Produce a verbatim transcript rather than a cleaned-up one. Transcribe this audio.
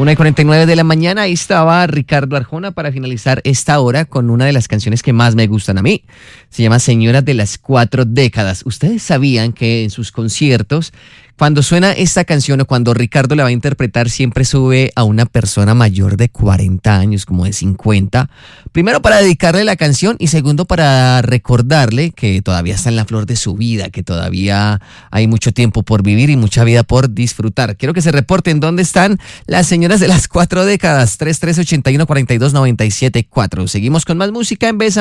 una y cuarenta y nueve de la mañana, ahí estaba Ricardo Arjona para finalizar esta hora con una de las canciones que más me gustan a mí. Se llama Señora de las Cuatro Décadas. ¿Ustedes sabían que en sus conciertos, cuando suena esta canción o cuando Ricardo la va a interpretar, siempre sube a una persona mayor de cuarenta años, como de cincuenta? Primero para dedicarle la canción y segundo para recordarle que todavía está en la flor de su vida, que todavía hay mucho tiempo por vivir y mucha vida por disfrutar. Quiero que se reporten dónde están las señoras de las cuatro décadas. tres tres ocho uno, cuatro dos nueve siete cuatro. Seguimos con más música en Bésame